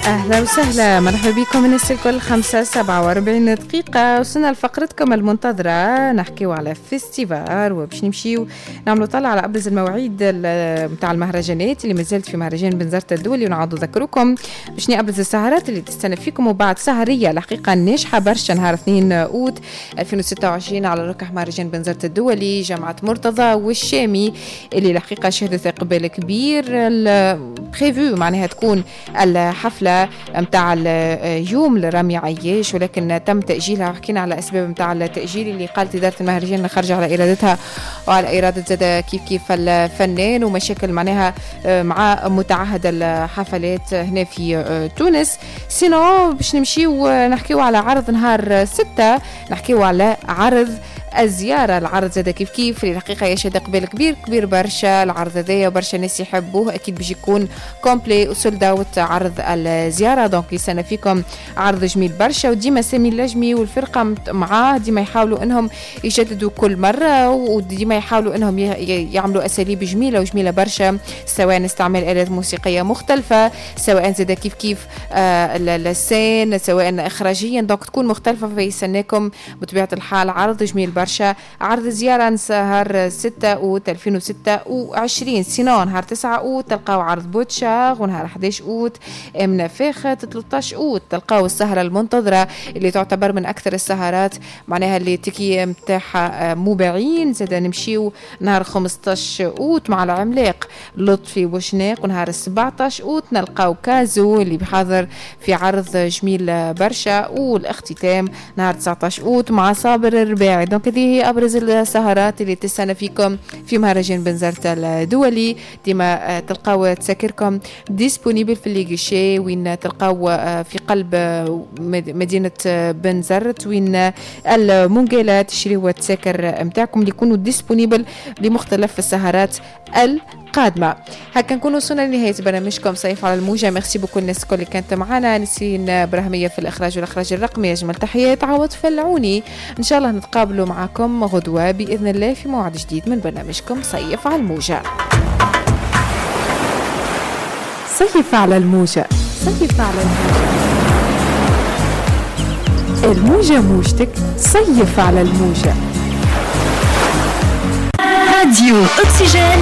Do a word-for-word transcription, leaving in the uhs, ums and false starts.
أهلا وسهلا، مرحبا بكم من الكل. خمسة سبعة وأربعين دقيقة وصلنا لفقرتكم المنتظرة، نحكيو على فيستيفال وباش نمشيو نعملوا طلع على أبرز المواعيد متاع المهرجانات اللي مازالت في مهرجان بنزرت الدولي، ونعاودوا ذكركم باش أبرز السهرات اللي تستنى فيكم. وبعد سهرية الحقيقة ناجحة برشا نهار اثنين أوت ألفين وستة وعشرين على ركح مهرجان بنزرت الدولي جامعة مرتضى والشامي، اللي الحقيقة شهدت إقبال كبير. بريفو معناها تكون الحفلة متاع اليوم لرامي عياش، ولكن تم تأجيلها، وحكينا على أسباب متاع التأجيل اللي قالت إدارة المهرجان خرج على إرادتها وعلى إرادة زاد كيف كيف الفنان، ومشاكل معناها مع متعهد الحفلات هنا في تونس. سينو باش نمشيو نحكيو على عرض نهار ستة، نحكيو على عرض الزيارة. العرض زاد كيف كيف في الحقيقة يشهد إقبال كبير كبير برشا. العرض هذايا برشا ناس يحبوه، أكيد باش يكون كومبلي وسولد اوت عرض الزيارة. دونك يسنى فيكم عرض جميل برشا، وديما سامي اللجمي والفرقة معاه ديما يحاولوا انهم يجددوا كل مرة، وديما يحاولوا انهم يعملوا أساليب جميلة وجميلة برشا، سواء استعمال آلات موسيقية مختلفة، سواء زاد كيف كيف آه السين، سواء إخراجيا، دونك تكون مختلفة. فيسناكم بطبيعة الحال عرض جميل برشا. عرض زيارة نهار ستة أوت ألفين وستة وعشرين. سينو نهار تسعة أوت تلقاو عرض بوتشاغ، ونهار أحد عشر أوت امنا فاخت، ثلاثة عشر أوت تلقاو السهرة المنتظرة اللي تعتبر من أكثر السهرات معناها اللي تكي متاحة مباعين. زاد نمشيو نهار خمسة عشر أوت مع العملاق لطفي بوشناق، ونهار سبعة عشر أوت نلقاو كازو اللي بحاضر في عرض جميل برشا. والاختتام نهار تسعة عشر أوت مع صابر الرباعي. دونك هذه هي أبرز السهرات اللي تستنى فيكم في مهرجان بنزرت الدولي. ديما تلقاو تسكركم ديسبونيبل في الليغيشي، وين تلقاو في قلب مدينة بنزرت، وين المونجيلا تشريوا التسكر متاعكم اللي يكونوا ديسبونيبل لمختلف السهرات القادمة. هكا نكون وصلنا لنهاية برنامجكم صيف على الموجة. ميرسي بكل الناس اللي كانت معنا. نسرين ابراهيمية في الإخراج والإخراج الرقمي. أجمل تحيات عوض فلعوني. إن شاء الله نتقابلوا معكم غدوة بإذن الله في موعد جديد من برنامجكم صيف على الموجة. صيف على الموجة، صيف على الموجة، الموجة موجتك، صيف على الموجة. راديو أكسجين.